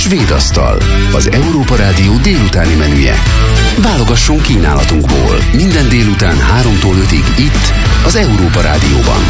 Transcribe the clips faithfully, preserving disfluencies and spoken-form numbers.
Svéd asztal, az Európa Rádió délutáni menüje. Válogassunk kínálatunkból minden délután háromtól ötig itt, az Európa Rádióban.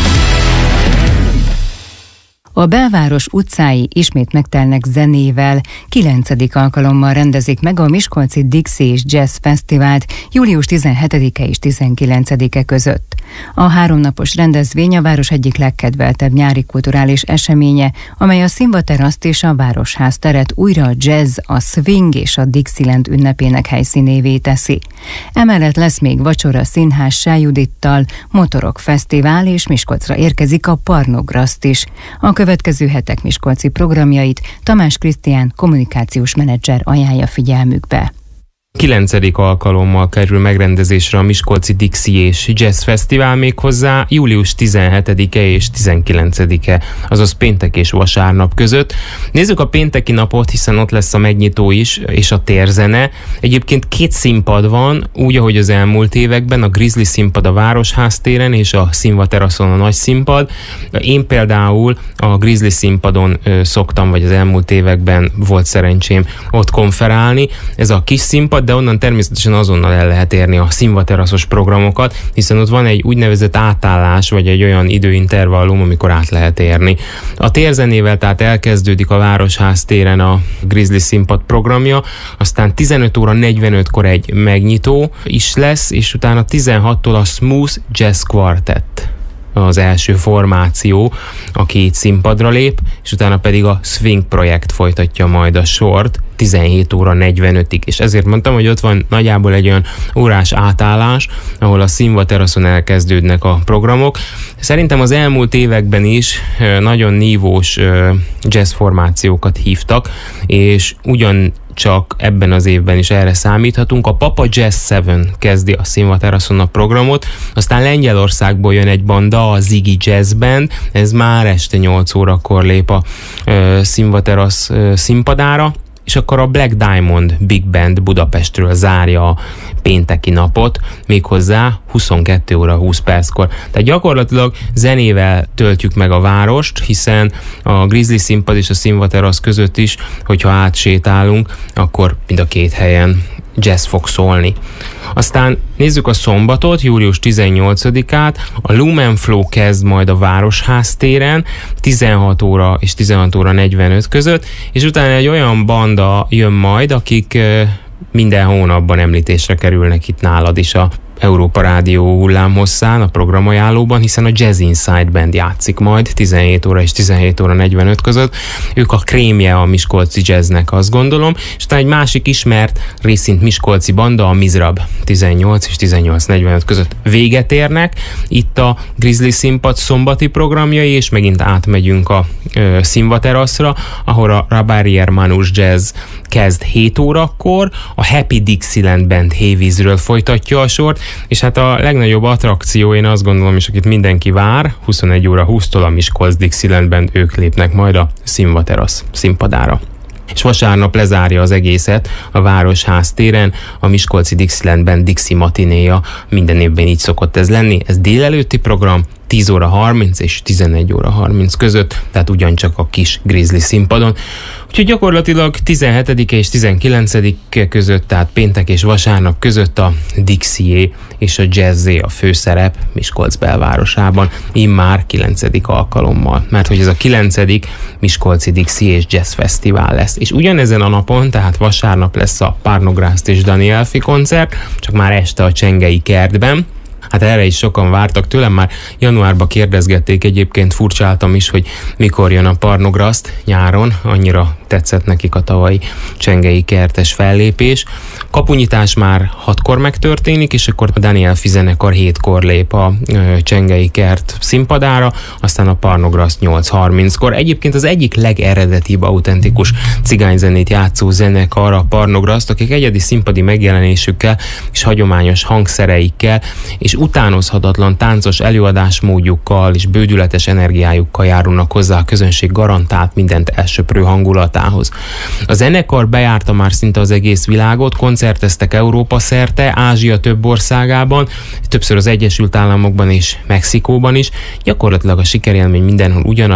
A belváros utcái ismét megtelnek zenével. Kilencedik alkalommal rendezik meg a Miskolci Dixie és Jazz Fesztivált július tizenhetedike és tizenkilencedike között. A háromnapos rendezvény a város egyik legkedveltebb nyári kulturális eseménye, amely a színvateraszt és a Városház teret újra a jazz, a swing és a Dixieland ünnepének helyszínévé teszi. Emellett lesz még vacsora színház Sáj Judittal, motorok fesztivál és Miskolcra érkezik a Parnograszt is. A következő hetek miskolci programjait Tamás Krisztián kommunikációs menedzser ajánlja figyelmükbe. Kilencedik alkalommal kerül megrendezésre a Miskolci Dixie és Jazz Fesztivál, méghozzá július tizenhetedike és tizenkilencedike, azaz péntek és vasárnap között. Nézzük a pénteki napot, hiszen ott lesz a megnyitó is, és a térzene. Egyébként két színpad van, úgy, ahogy az elmúlt években, a Grizzly színpad a Városház téren és a Színva teraszon a nagy színpad. Én például a Grizzly színpadon ö, szoktam, vagy az elmúlt években volt szerencsém ott konferálni. Ez a kis színpad, de onnan természetesen azonnal el lehet érni a színvateraszos programokat, hiszen ott van egy úgynevezett átállás, vagy egy olyan időintervallum, amikor át lehet érni. A térzenével tehát elkezdődik a Városház téren a Grizzly színpad programja, aztán tizenöt óra negyvenötkor egy megnyitó is lesz, és utána tizenhattól a Smooth Jazz Quartet az első formáció, aki itt színpadra lép, és utána pedig a Swing projekt folytatja majd a sort tizenhét óra negyvenötig, és ezért mondtam, hogy ott van nagyjából egy olyan órás átállás, ahol a Színva teraszon elkezdődnek a programok. Szerintem az elmúlt években is nagyon nívós jazz formációkat hívtak, és ugyan csak ebben az évben is erre számíthatunk. A Papa Jazz hét kezdi a Színva teraszon a programot, aztán Lengyelországból jön egy banda, a Ziggy Jazz Band, ez már este nyolc órakor lép a uh, Színva terasz uh, színpadára, és akkor a Black Diamond Big Band Budapestről zárja a pénteki napot, méghozzá huszonkettő óra húsz perckor. Tehát gyakorlatilag zenével töltjük meg a várost, hiszen a Grizzly színpad és a Színva terasz között is, hogyha átsétálunk, akkor mind a két helyen jazz fog szólni. Aztán nézzük a szombatot, július tizennyolcadikát, a Lumen Flow kezd majd a Városház téren tizenhat óra és tizenhat óra negyvenöt között, és utána egy olyan banda jön majd, akik minden hónapban említésre kerülnek itt nálad is a Európa Rádió hullámhosszán, a programajánlóban, hiszen a Jazz Inside Band játszik majd tizenhét óra és tizenhét óra negyvenöt között. Ők a krémje a miskolci jazznek, azt gondolom, és utána egy másik ismert részint miskolci banda, a Mizrab, tizennyolc és tizennyolc negyvenöt között véget érnek. Itt a Grizzly színpad szombati programjai, és megint átmegyünk a ö, Színva teraszra, ahol a Rabarier Manus Jazz kezd hét órakor, a Happy Dixieland Band hévízről folytatja a sort, és hát a legnagyobb attrakció, én azt gondolom, és akit mindenki vár, huszonegy óra húsztól a Miskolc Dixieland Band, ők lépnek majd a Színva terasz színpadára. És vasárnap lezárja az egészet a Városház téren a Miskolci Dixieland Band Dixie matinéja. Minden évben így szokott ez lenni, ez délelőtti program, tíz óra harminc és tizenegy óra harminc között, tehát ugyancsak a kis Grizzly színpadon. Úgyhogy gyakorlatilag tizenhetedike és tizenkilencedike között, tehát péntek és vasárnap között a Dixie és a Jazzé a főszerep Miskolc belvárosában, immár kilencedik alkalommal, mert hogy ez a kilencedik Miskolci Dixie és Jazz Fesztivál lesz. És ugyanezen a napon, tehát vasárnap lesz a Parnograszt és Danielfi koncert, csak már este a Csengei kertben. Hát erre is sokan vártak tőlem, már januárban kérdezgették, egyébként furcsáltam is, hogy mikor jön a Parnograszt nyáron, annyira tetszett nekik a tavalyi Csengei kertes fellépés. Kapunyítás már hatkor megtörténik, és akkor a Danielfi zenekar hétkor lép a ö, Csengei kert színpadára, aztán a Parnograszt nyolc harminckor. Egyébként az egyik legeredetibb, autentikus cigányzenét játszó zenekar a Parnograszt, akik egyedi színpadi megjelenésükkel és hagyományos hangszereikkel és utánozhatatlan táncos előadásmódjukkal és bődületes energiájukkal járulnak hozzá a közönség garantált mindent elsöprő hangulatához. A zenekar bejárta már szinte az egész világot, koncerteztek Európa szerte, Ázsia több országában, többször az Egyesült Államokban és Mexikóban is. Gyakorlatilag a sikerélmény mindenhol ugyanaz,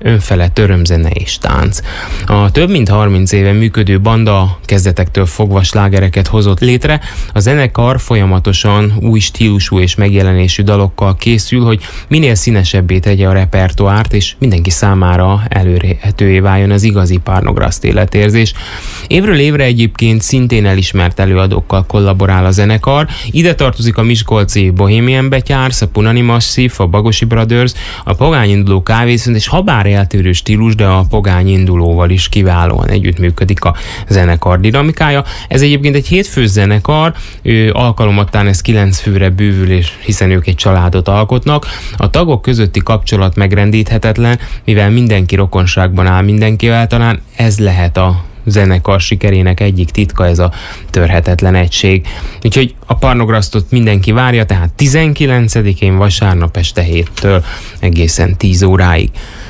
önfelett örömzene és tánc. A több mint harminc éve működő banda kezdetektől fogva slágereket hozott létre, a zenekar folyamatosan új stílusú és megjelenésű dalokkal készül, hogy minél színesebbé tegye a repertoárt, és mindenki számára elérhetővé váljon az igazi Párnograszt életérzés. Évről évre egyébként szintén elismert előadókkal kollaborál a zenekar. Ide tartozik a miskolci Bohemian Betyársz, a Punani Massive, a Bagosi Brothers, a Pogány Induló Kávészünet, és habár eltérő stílus, de a Pogány Indulóval is kiválóan együttműködik a zenekar dinamikája. Ez egyébként egy hétfős zenekar, ő alkalomattán ez kilenc főre bővül, és hiszen ők egy családot alkotnak. A tagok közötti kapcsolat megrendíthetetlen, mivel mindenki rokonságban áll mindenkivel, talán ez lehet a zenekar sikerének egyik titka, ez a törhetetlen egység. Úgyhogy a Párnograsztot mindenki várja, tehát tizenkilencedikén vasárnap este héttől egészen tíz óráig.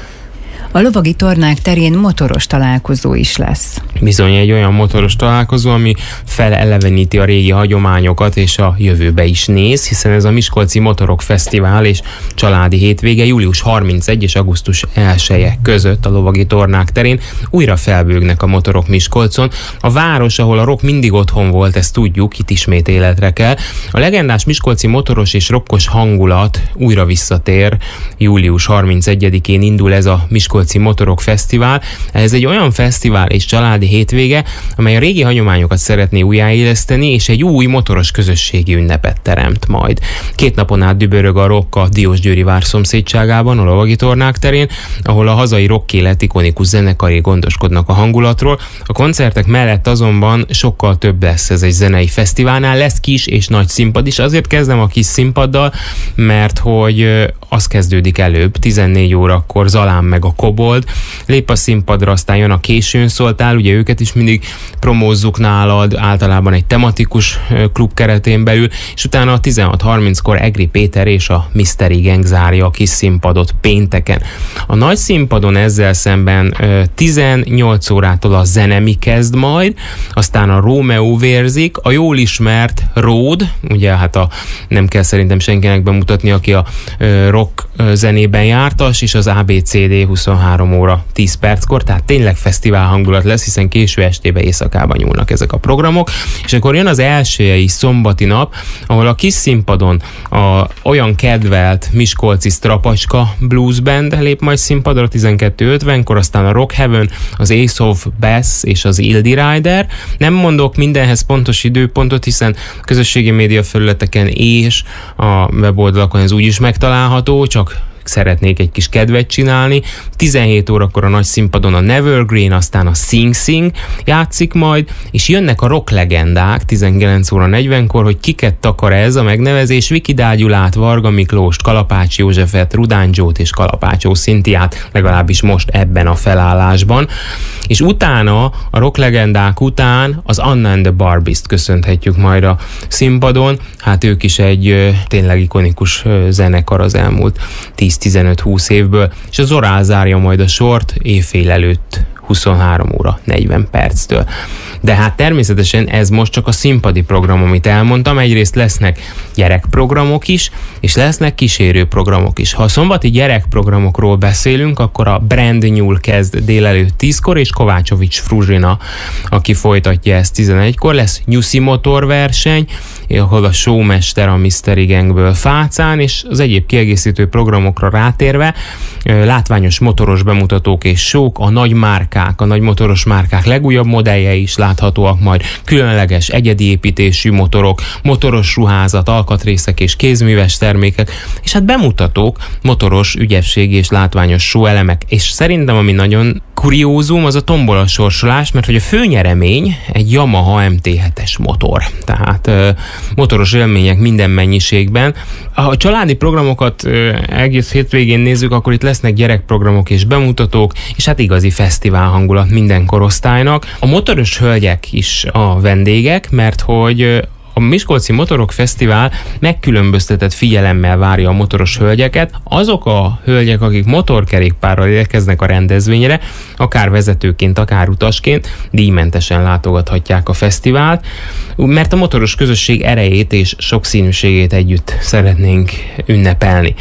A lovagi tornák terén motoros találkozó is lesz. Bizony egy olyan motoros találkozó, ami feleleveníti a régi hagyományokat és a jövőbe is néz, hiszen ez a Miskolci Motorok Fesztivál és családi hétvége július harmincegyedike és augusztus elseje között a lovagi tornák terén újra felbőgnek a motorok Miskolcon. A város, ahol a rock mindig otthon volt, ezt tudjuk, itt ismét életre kell. A legendás miskolci motoros és rokkos hangulat újra visszatér. július harmincegyedikén indul ez a Miskolci Motorok Fesztivál. Ez egy olyan fesztivál és családi hétvége, amely a régi hagyományokat szeretné újjáéleszteni, és egy új motoros közösségi ünnepet teremt majd. Két napon át dübörög a rock a Diósgyőri vár szomszédságában, a lovagi tornák terén, ahol a hazai rock élet ikonikus zenekari gondoskodnak a hangulatról. A koncertek mellett azonban sokkal több lesz ez egy zenei fesztiválnál, lesz kis és nagy színpad is. Azért kezdem a kis színpaddal, mert hogy az kezdődik előbb, tizennégy órakor Zalán meg a Kobold lép a színpadra, aztán jön a Későn szóltál, ugye őket is mindig promózzuk nálad, általában egy tematikus klub keretén belül, és utána a tizenhat harminckor Egri Péter és a Mystery Gang zárja a kis színpadot pénteken. A nagy színpadon ezzel szemben tizennyolc órától a Zenemi kezd majd, aztán a Rómeó vérzik, a jól ismert Ród, ugye hát a, nem kell szerintem senkinek bemutatni, aki a rock zenében jártas, és az á bé cé dé huszonhárom óra tíz perckor, tehát tényleg fesztivál hangulat lesz, hiszen késő estébe éjszakában nyúlnak ezek a programok, és akkor jön az elsőjei szombati nap, ahol a kis színpadon a olyan kedvelt miskolci Strapacska Blues Band lép majd színpadra tizenkettő ötvenkor, aztán a Rock Heaven, az Ace of Bass és az Ildi Rider. Nem mondok mindenhez pontos időpontot, hiszen a közösségi média felületeken és a weboldalakon ez úgyis megtalálható, csak szeretnék egy kis kedvet csinálni. tizenhét órakor a nagy színpadon a Nevergreen, aztán a Sing Sing játszik majd, és jönnek a rock legendák tizenkilenc óra negyvenkor, hogy kiket takar ez a megnevezés: Viki Dágyulát, Varga Miklóst, Kalapács Józsefet, Rudán Zsót és Kalapácsó Szintiát, legalábbis most ebben a felállásban. És utána, a rock legendák után az Anna and the Barbies-t köszönhetjük majd a színpadon. Hát ők is egy ö, tényleg ikonikus ö, zenekar az elmúlt tíz-tizenöt-húsz évből, és az Zorál zárja majd a sort éjfél előtt huszonhárom óra negyven perctől. De hát természetesen ez most csak a színpadi program, amit elmondtam. Egyrészt lesznek gyerekprogramok is, és lesznek kísérő programok is. Ha a szombati gyerekprogramokról beszélünk, akkor a Brand New kezd délelőtt tízkor, és Kovácsovics Fruzsina, aki folytatja ezt tizenegykor. Lesz nyuszi motorverseny, ahol a showmester a Mystery Gangből Fácán, és az egyéb kiegészítő programokra rátérve látványos motoros bemutatók és show-k, a nagy márkák, a nagy motoros márkák legújabb modelljei is láthatóak majd, különleges egyedi építésű motorok, motoros ruházat, alkatrészek és kézműves termékek, és hát bemutatók, motoros ügyesség és látványos show elemek. És szerintem ami nagyon kuriózum, az a tombola sorsolás, mert hogy a főnyeremény egy Yamaha em té hetes motor. Tehát ö, motoros élmények minden mennyiségben. Ha a családi programokat ö, egész hétvégén nézzük, akkor itt lesznek gyerekprogramok és bemutatók, és hát igazi fesztivál hangulat minden korosztálynak. A motoros hölgyek is a vendégek, mert hogy a Miskolci Motorok Fesztivál megkülönböztetett figyelemmel várja a motoros hölgyeket. Azok a hölgyek, akik motorkerékpárral érkeznek a rendezvényre, akár vezetőként, akár utasként, díjmentesen látogathatják a fesztivált, mert a motoros közösség erejét és sokszínűségét együtt szeretnénk ünnepelni.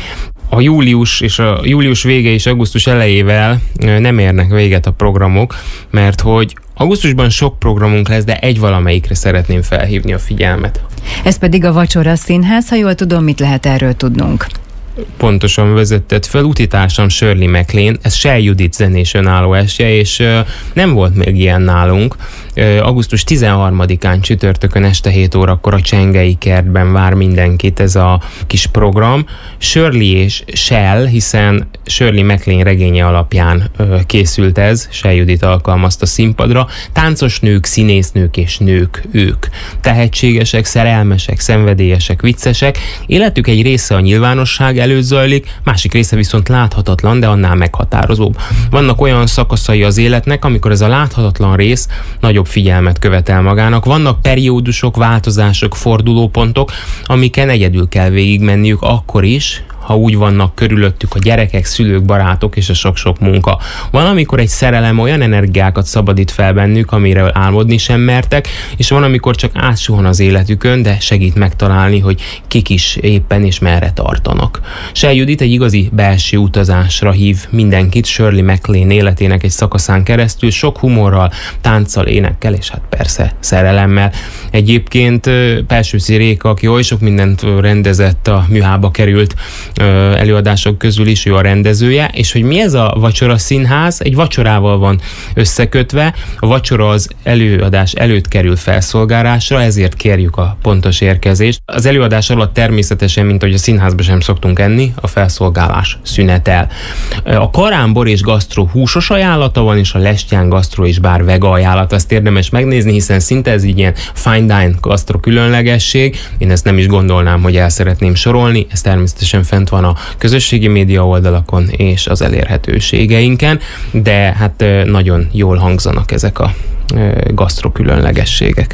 a július és a július vége és augusztus elejével nem érnek véget a programok, mert hogy augusztusban sok programunk lesz, de egy valamelyikre szeretném felhívni a figyelmet. Ez pedig a Vacsora Színház, ha jól tudom, mit lehet erről tudnunk? Pontosan vezetted fel, utitársam Shirley MacLaine, ez Sell Judit zenés önálló estje, és uh, nem volt még ilyen nálunk. Uh, augusztus tizenharmadikán csütörtökön este hét órakor a Csengei Kertben vár mindenkit ez a kis program. Shirley és Shell, hiszen Shirley MacLaine regénye alapján uh, készült ez, Sell Judit alkalmazta színpadra. Táncos nők, színésznők és nők ők. Tehetségesek, szerelmesek, szenvedélyesek, viccesek. Életük egy része a nyilvánosság előtt zajlik, másik része viszont láthatatlan, de annál meghatározóbb. Vannak olyan szakaszai az életnek, amikor ez a láthatatlan rész nagyobb figyelmet követel magának. Vannak periódusok, változások, fordulópontok, amiken egyedül kell végigmenniük akkor is, ha úgy vannak körülöttük a gyerekek, szülők, barátok és a sok-sok munka. Van, amikor egy szerelem olyan energiákat szabadít fel bennük, amiről álmodni sem mertek, és van, amikor csak átsuhan az életükön, de segít megtalálni, hogy kik is éppen és merre tartanak. Sell Judit egy igazi belső utazásra hív mindenkit Shirley MacLaine életének egy szakaszán keresztül, sok humorral, tánccal, énekkel, és hát persze szerelemmel. Egyébként Pelsőszi Réka, aki oly sok mindent rendezett, a műhába került előadások közül is ő a rendezője, és hogy mi ez a Vacsora Színház? Egy vacsorával van összekötve, a vacsora az előadás előtt kerül felszolgálásra, ezért kérjük a pontos érkezést. Az előadás alatt természetesen, mint ahogy a színházban sem szoktunk enni, a felszolgálás szünetel. A karánbor és gasztró húsos ajánlata van, és a Lestján gasztró és bár vega ajánlat, azt érdemes megnézni, hiszen szinte ez így ilyen fine dine gasztró különlegesség. Én ezt nem is gondolnám, hogy el szeretném sorolni, ez természetesen fent van a közösségi média oldalakon és az elérhetőségeinken, de hát nagyon jól hangzanak ezek a gasztro különlegességek.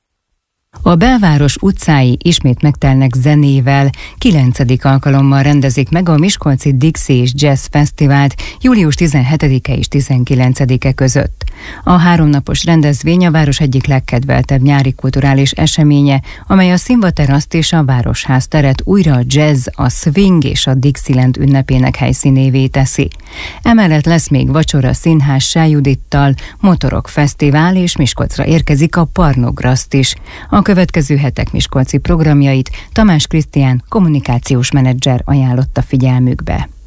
A belváros utcái ismét megtelnek zenével. Kilencedik alkalommal rendezik meg a Miskolci Dixie és Jazz Fesztivált július tizenhetedike és tizenkilencedike között. A háromnapos rendezvény a város egyik legkedveltebb nyári kulturális eseménye, amely a színvateraszt és a Városház teret újra a jazz, a swing és a Dixieland ünnepének helyszínévé teszi. Emellett lesz még Vacsora Színház Sell Judittal, Motorok Fesztivál, és Miskolcra érkezik a Parnograszt is. A következő hetek miskolci programjait Tamás Krisztián kommunikációs menedzser ajánlotta figyelmükbe.